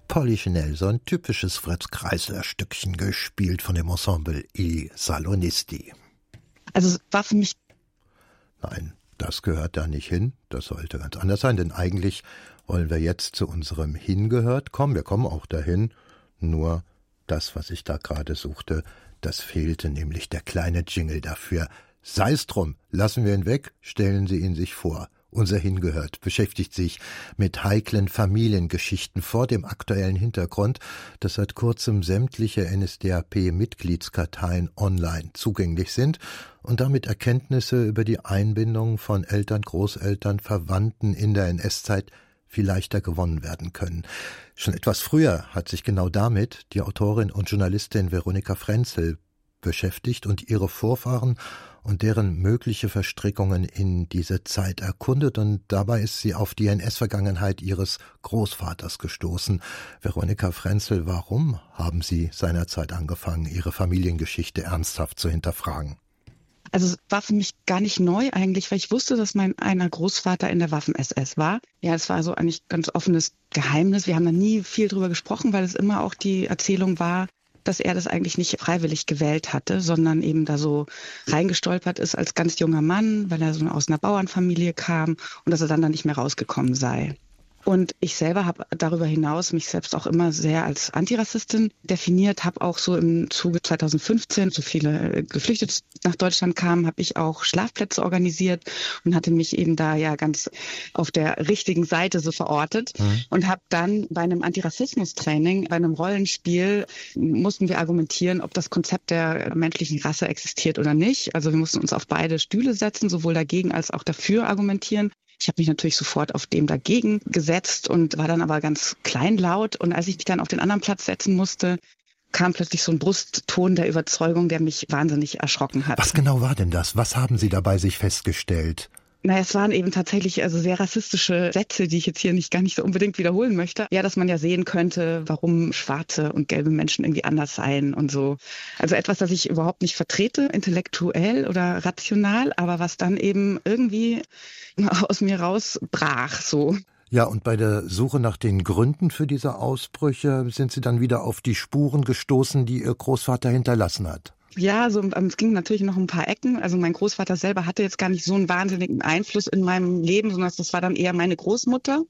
Polly Chanel, so ein typisches Fritz-Kreisler-Stückchen, gespielt von dem Ensemble I Salonisti. Also es war für mich... Nein, das gehört da nicht hin. Das sollte ganz anders sein, denn eigentlich wollen wir jetzt zu unserem Hingehört kommen. Wir kommen auch dahin, nur das, was ich da gerade suchte, das fehlte, nämlich der kleine Jingle dafür. Sei's drum, lassen wir ihn weg, stellen Sie ihn sich vor. Unser Hingehört beschäftigt sich mit heiklen Familiengeschichten vor dem aktuellen Hintergrund, dass seit kurzem sämtliche NSDAP-Mitgliedskarteien online zugänglich sind und damit Erkenntnisse über die Einbindung von Eltern, Großeltern, Verwandten in der NS-Zeit viel leichter gewonnen werden können. Schon etwas früher hat sich genau damit die Autorin und Journalistin Veronika Frenzel beschäftigt und ihre Vorfahren und deren mögliche Verstrickungen in diese Zeit erkundet, und dabei ist sie auf die NS-Vergangenheit ihres Großvaters gestoßen. Veronika Frenzel, warum haben Sie seinerzeit angefangen, Ihre Familiengeschichte ernsthaft zu hinterfragen? Also es war für mich gar nicht neu eigentlich, weil ich wusste, dass mein einer Großvater in der Waffen-SS war. Ja, es war so eigentlich ganz offenes Geheimnis. Wir haben da nie viel drüber gesprochen, weil es immer auch die Erzählung war, dass er das eigentlich nicht freiwillig gewählt hatte, sondern eben da so reingestolpert ist als ganz junger Mann, weil er so aus einer Bauernfamilie kam und dass er dann da nicht mehr rausgekommen sei. Und ich selber habe darüber hinaus mich selbst auch immer sehr als Antirassistin definiert, habe auch so im Zuge 2015, so viele Geflüchtete nach Deutschland kamen, habe ich auch Schlafplätze organisiert und hatte mich eben da ja ganz auf der richtigen Seite so verortet und habe dann bei einem Antirassismus-Training, bei einem Rollenspiel, mussten wir argumentieren, ob das Konzept der menschlichen Rasse existiert oder nicht. Also wir mussten uns auf beide Stühle setzen, sowohl dagegen als auch dafür argumentieren. Ich habe mich natürlich sofort auf dem dagegen gesetzt und war dann aber ganz kleinlaut. Und als ich mich dann auf den anderen Platz setzen musste, kam plötzlich so ein Brustton der Überzeugung, der mich wahnsinnig erschrocken hat. Was genau war denn das? Was haben Sie dabei sich festgestellt? Naja, es waren eben tatsächlich also sehr rassistische Sätze, die ich jetzt hier gar nicht so unbedingt wiederholen möchte. Ja, dass man ja sehen könnte, warum schwarze und gelbe Menschen irgendwie anders seien und so. Also etwas, das ich überhaupt nicht vertrete, intellektuell oder rational, aber was dann eben irgendwie aus mir rausbrach, so. Ja, und bei der Suche nach den Gründen für diese Ausbrüche sind Sie dann wieder auf die Spuren gestoßen, die Ihr Großvater hinterlassen hat. Ja, so, es ging natürlich noch ein paar Ecken. Also mein Großvater selber hatte jetzt gar nicht so einen wahnsinnigen Einfluss in meinem Leben, sondern das war dann eher meine Großmutter,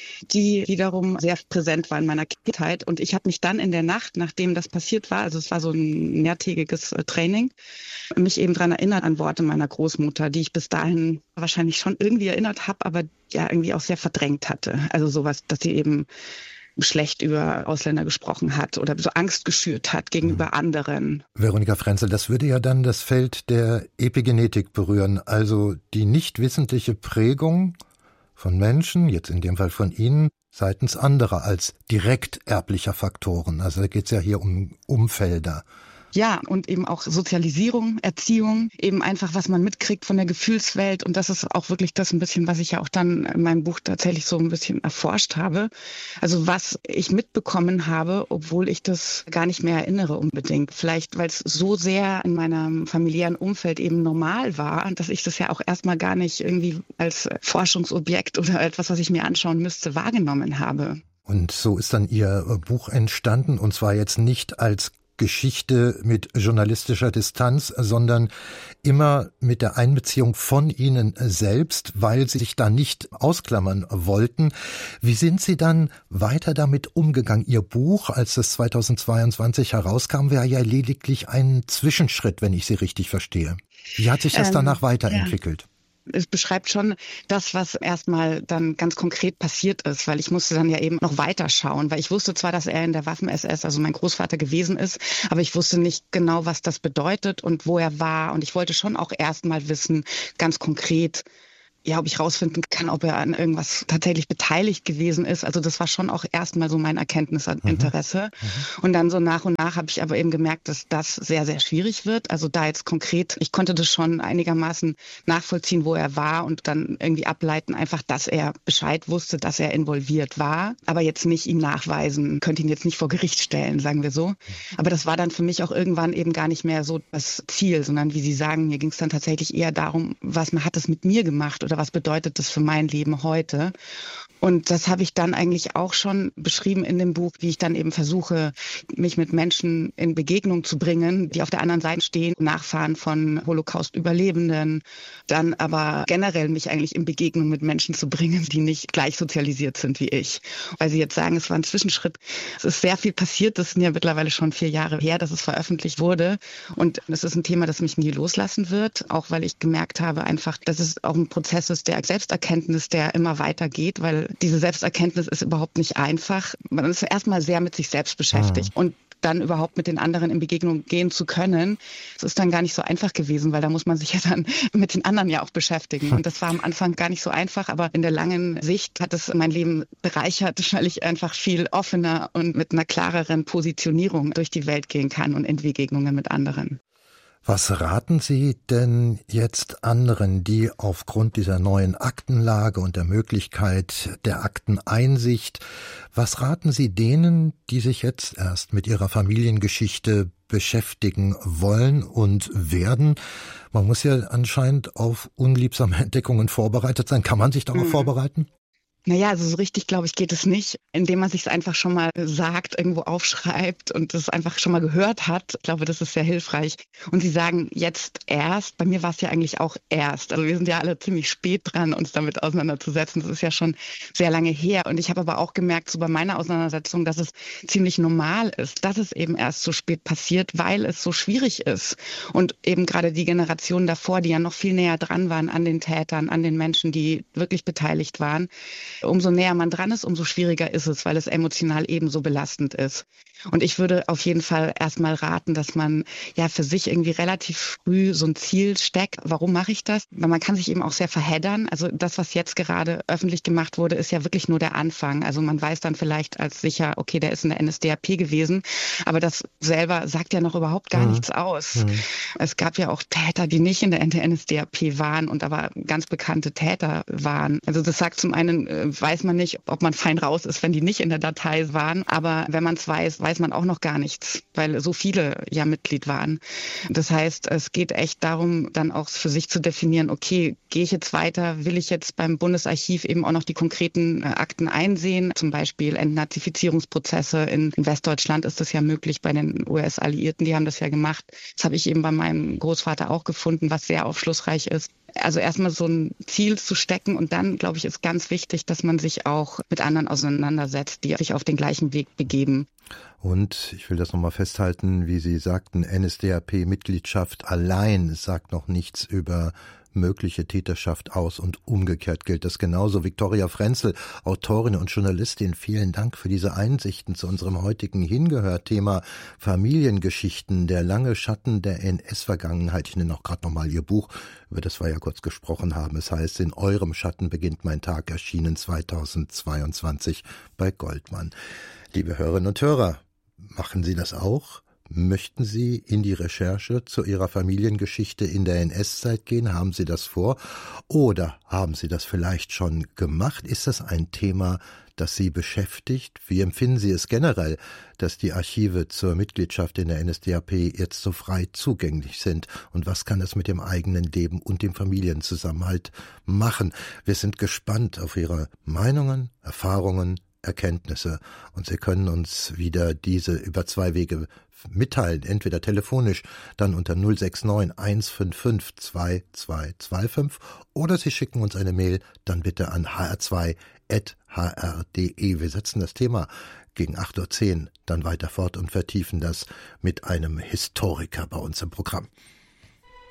die wiederum sehr präsent war in meiner Kindheit. Und ich habe mich dann in der Nacht, nachdem das passiert war, also es war so ein mehrtägiges Training, mich eben daran erinnert an Worte meiner Großmutter, die ich bis dahin wahrscheinlich schon irgendwie erinnert habe, aber ja irgendwie auch sehr verdrängt hatte. Also sowas, dass sie eben schlecht über Ausländer gesprochen hat oder so Angst geschürt hat gegenüber anderen. Veronika Frenzel, das würde ja dann das Feld der Epigenetik berühren, also die nicht wissentliche Prägung von Menschen, jetzt in dem Fall von Ihnen, seitens anderer als direkt erblicher Faktoren. Also da geht es ja hier um Umfelder. Ja, und eben auch Sozialisierung, Erziehung, eben einfach, was man mitkriegt von der Gefühlswelt. Und das ist auch wirklich das ein bisschen, was ich ja auch dann in meinem Buch tatsächlich so ein bisschen erforscht habe. Also was ich mitbekommen habe, obwohl ich das gar nicht mehr erinnere unbedingt. Vielleicht, weil es so sehr in meinem familiären Umfeld eben normal war, dass ich das ja auch erstmal gar nicht irgendwie als Forschungsobjekt oder etwas, was ich mir anschauen müsste, wahrgenommen habe. Und so ist dann Ihr Buch entstanden, und zwar jetzt nicht als Geschichte mit journalistischer Distanz, sondern immer mit der Einbeziehung von Ihnen selbst, weil Sie sich da nicht ausklammern wollten. Wie sind Sie dann weiter damit umgegangen? Ihr Buch, als es 2022 herauskam, war ja lediglich ein Zwischenschritt, wenn ich Sie richtig verstehe. Wie hat sich das danach weiterentwickelt? Ja. Es beschreibt schon das, was erstmal dann ganz konkret passiert ist, weil ich musste dann ja eben noch weiter schauen, weil ich wusste zwar, dass er in der Waffen-SS, also mein Großvater gewesen ist, aber ich wusste nicht genau, was das bedeutet und wo er war, und ich wollte schon auch erstmal wissen, ganz konkret, ja, ob ich rausfinden kann, ob er an irgendwas tatsächlich beteiligt gewesen ist. Also das war schon auch erstmal so mein Erkenntnisinteresse. Und dann so nach und nach habe ich aber eben gemerkt, dass das sehr, sehr schwierig wird. Also da jetzt konkret, ich konnte das schon einigermaßen nachvollziehen, wo er war, und dann irgendwie ableiten, einfach, dass er Bescheid wusste, dass er involviert war, aber jetzt nicht ihm nachweisen, könnte ihn jetzt nicht vor Gericht stellen, sagen wir so. Aber das war dann für mich auch irgendwann eben gar nicht mehr so das Ziel, sondern wie Sie sagen, mir ging es dann tatsächlich eher darum, was hat es mit mir gemacht oder oder was bedeutet das für mein Leben heute? Und das habe ich dann eigentlich auch schon beschrieben in dem Buch, wie ich dann eben versuche, mich mit Menschen in Begegnung zu bringen, die auf der anderen Seite stehen, Nachfahren von Holocaust-Überlebenden, dann aber generell mich eigentlich in Begegnung mit Menschen zu bringen, die nicht gleich sozialisiert sind wie ich. Weil Sie jetzt sagen, es war ein Zwischenschritt. Es ist sehr viel passiert. Das sind ja mittlerweile schon 4 Jahre her, dass es veröffentlicht wurde. Und es ist ein Thema, das mich nie loslassen wird, auch weil ich gemerkt habe einfach, dass es auch ein Prozess ist der Selbsterkenntnis, der immer weitergeht, weil diese Selbsterkenntnis ist überhaupt nicht einfach. Man ist erstmal sehr mit sich selbst beschäftigt und dann überhaupt mit den anderen in Begegnung gehen zu können. Das ist dann gar nicht so einfach gewesen, weil da muss man sich ja dann mit den anderen ja auch beschäftigen. Und das war am Anfang gar nicht so einfach, aber in der langen Sicht hat es mein Leben bereichert, weil ich einfach viel offener und mit einer klareren Positionierung durch die Welt gehen kann und in Begegnungen mit anderen. Was raten Sie denn jetzt anderen, die aufgrund dieser neuen Aktenlage und der Möglichkeit der Akteneinsicht, was raten Sie denen, die sich jetzt erst mit ihrer Familiengeschichte beschäftigen wollen und werden? Man muss ja anscheinend auf unliebsame Entdeckungen vorbereitet sein. Kann man sich darauf vorbereiten? Naja, also so richtig, glaube ich, geht es nicht, indem man sich es einfach schon mal sagt, irgendwo aufschreibt und es einfach schon mal gehört hat. Ich glaube, das ist sehr hilfreich. Und Sie sagen jetzt erst, bei mir war es ja eigentlich auch erst. Also wir sind ja alle ziemlich spät dran, uns damit auseinanderzusetzen. Das ist ja schon sehr lange her. Und ich habe aber auch gemerkt, so bei meiner Auseinandersetzung, dass es ziemlich normal ist, dass es eben erst so spät passiert, weil es so schwierig ist. Und eben gerade die Generationen davor, die ja noch viel näher dran waren an den Tätern, an den Menschen, die wirklich beteiligt waren, umso näher man dran ist, umso schwieriger ist es, weil es emotional ebenso belastend ist. Und ich würde auf jeden Fall erstmal raten, dass man ja für sich irgendwie relativ früh so ein Ziel steckt. Warum mache ich das? Weil man kann sich eben auch sehr verheddern. Also das, was jetzt gerade öffentlich gemacht wurde, ist ja wirklich nur der Anfang. Also man weiß dann vielleicht als sicher, okay, der ist in der NSDAP gewesen. Aber das selber sagt ja noch überhaupt gar nichts aus. Es gab ja auch Täter, die nicht in der NSDAP waren und aber ganz bekannte Täter waren. Also das sagt zum einen, weiß man nicht, ob man fein raus ist, wenn die nicht in der Datei waren. Aber wenn man es weiß man auch noch gar nichts, weil so viele ja Mitglied waren. Das heißt, es geht echt darum, dann auch für sich zu definieren, okay, gehe ich jetzt weiter, will ich jetzt beim Bundesarchiv eben auch noch die konkreten Akten einsehen, zum Beispiel Entnazifizierungsprozesse in Westdeutschland ist das ja möglich, bei den US-Alliierten, die haben das ja gemacht. Das habe ich eben bei meinem Großvater auch gefunden, was sehr aufschlussreich ist. Also erstmal so ein Ziel zu stecken und dann, glaube ich, ist ganz wichtig, dass man sich auch mit anderen auseinandersetzt, die sich auf den gleichen Weg begeben. Und ich will das nochmal festhalten, wie Sie sagten, NSDAP-Mitgliedschaft allein sagt noch nichts über mögliche Täterschaft aus und umgekehrt gilt das genauso. Viktoria Frenzel, Autorin und Journalistin, vielen Dank für diese Einsichten zu unserem heutigen Hingehört-Thema Familiengeschichten, der lange Schatten der NS-Vergangenheit. Ich nenne auch gerade nochmal Ihr Buch, über das wir ja kurz gesprochen haben. Es heißt, in eurem Schatten beginnt mein Tag, erschienen 2022 bei Goldmann. Liebe Hörerinnen und Hörer, machen Sie das auch? Möchten Sie in die Recherche zu Ihrer Familiengeschichte in der NS-Zeit gehen? Haben Sie das vor? Oder haben Sie das vielleicht schon gemacht? Ist das ein Thema, das Sie beschäftigt? Wie empfinden Sie es generell, dass die Archive zur Mitgliedschaft in der NSDAP jetzt so frei zugänglich sind? Und was kann das mit dem eigenen Leben und dem Familienzusammenhalt machen? Wir sind gespannt auf Ihre Meinungen, Erfahrungen, Erkenntnisse, und Sie können uns wieder diese über 2 Wege mitteilen, entweder telefonisch, dann unter 069 155 2225, oder Sie schicken uns eine Mail, dann bitte an hr2@hr.de. Wir setzen das Thema gegen 8:10 Uhr dann weiter fort und vertiefen das mit einem Historiker bei uns im Programm.